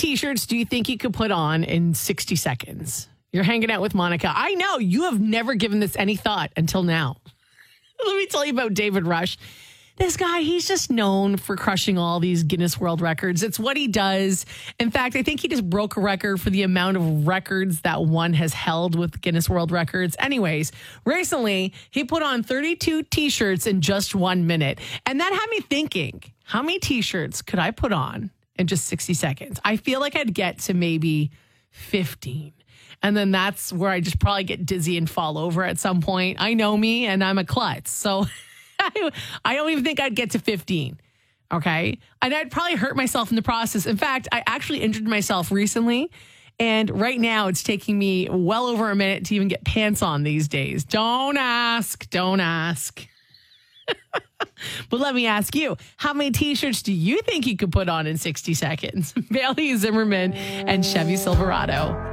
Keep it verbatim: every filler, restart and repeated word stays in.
t-shirts do you think you could put on in sixty seconds? You're hanging out with Monica. I know you have never given this any thought until now. Let me tell you about David Rush. This guy, he's just known for crushing all these Guinness World Records. It's what he does. In fact, I think he just broke a record for the amount of records that one has held with Guinness World Records. Anyways, recently, he put on thirty-two t-shirts in just one minute. And that had me thinking, how many t-shirts could I put on in just sixty seconds? I feel like I'd get to maybe fifteen. And then that's where I just probably get dizzy and fall over at some point. I know me, and I'm a klutz. So I don't even think I'd get to fifteen. Okay. And I'd probably hurt myself in the process. In fact, I actually injured myself recently. And right now it's taking me well over a minute to even get pants on these days. Don't ask. Don't ask. But let me ask you, how many t-shirts do you think you could put on in sixty seconds? Bailey Zimmerman and Chevy Silverado.